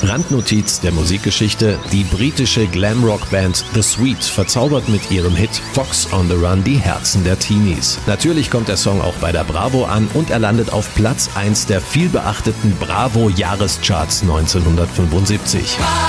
Randnotiz der Musikgeschichte: Die britische Glamrock-Band The Sweet verzaubert mit ihrem Hit Fox on the Run die Herzen der Teenies. Natürlich kommt der Song auch bei der Bravo an und er landet auf Platz 1 der vielbeachteten Bravo-Jahrescharts 1975.